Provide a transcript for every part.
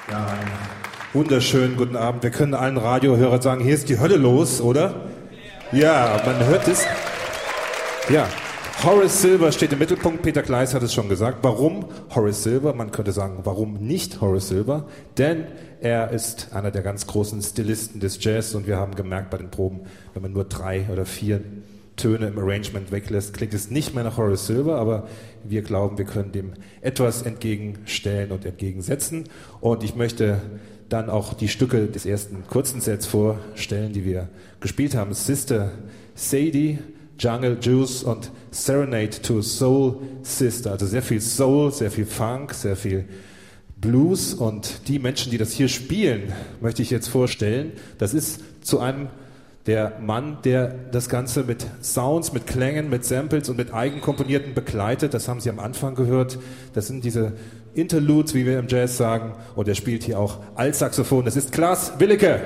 Ja, einen wunderschönen guten Abend. Wir können allen Radiohörern sagen, hier ist die Hölle los, oder? Ja, man hört es. Ja, Horace Silver steht im Mittelpunkt. Peter Kleiss hat es schon gesagt. Warum Horace Silver? Man könnte sagen, warum nicht Horace Silver? Denn er ist einer der ganz großen Stilisten des Jazz und wir haben gemerkt bei den Proben, wenn man nur 3 oder 4 Töne im Arrangement weglässt, klingt es nicht mehr nach Horace Silver, aber wir glauben, wir können dem etwas entgegenstellen und entgegensetzen. Und ich möchte dann auch die Stücke des ersten kurzen Sets vorstellen, die wir gespielt haben. Sister Sadie, Jungle Juice und Serenade to Soul Sister. Also sehr viel Soul, sehr viel Funk, sehr viel Blues. Und die Menschen, die das hier spielen, möchte ich jetzt vorstellen. Das ist zu einem der Mann, der das Ganze mit Sounds, mit Klängen, mit Samples und mit Eigenkomponierten begleitet. Das haben Sie am Anfang gehört. Das sind diese Interludes, wie wir im Jazz sagen. Und er spielt hier auch Altsaxophon. Das ist Klaas Willicke.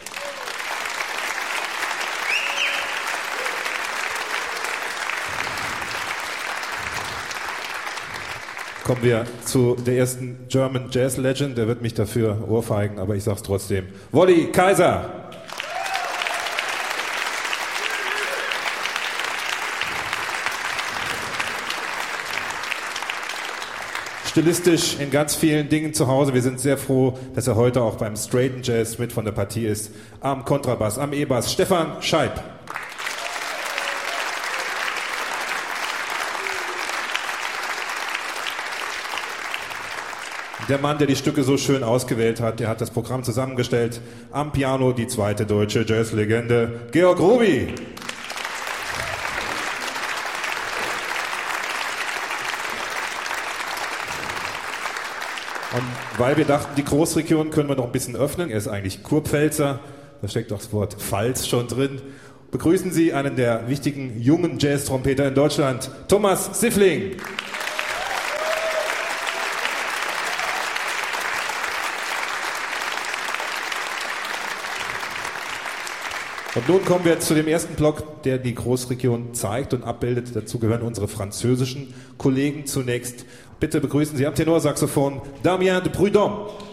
Kommen wir zu der ersten German Jazz Legend. Der wird mich dafür ohrfeigen, aber ich sag's trotzdem. Wolli Kaiser. Stilistisch in ganz vielen Dingen zu Hause. Wir sind sehr froh, dass er heute auch beim Straighten Jazz mit von der Partie ist. Am Kontrabass, am E-Bass, Stefan Scheib. Der Mann, der die Stücke so schön ausgewählt hat, der hat das Programm zusammengestellt. Am Piano die zweite deutsche Jazzlegende, Georg Ruby. Und weil wir dachten, die Großregion können wir noch ein bisschen öffnen, er ist eigentlich Kurpfälzer, da steckt doch das Wort Pfalz schon drin. Begrüßen Sie einen der wichtigen jungen Jazz-Trompeter in Deutschland, Thomas Siffling. Und nun kommen wir zu dem ersten Block, der die Großregion zeigt und abbildet. Dazu gehören unsere französischen Kollegen zunächst. Bitte begrüßen Sie am Tenorsaxophon Damien de Prudhomme.